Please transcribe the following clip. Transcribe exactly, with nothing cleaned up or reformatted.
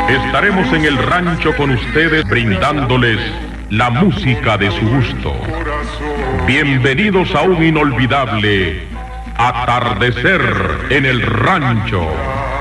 Estaremos en el rancho con ustedes brindándoles la música de su gusto. Bienvenidos a un inolvidable atardecer en el rancho.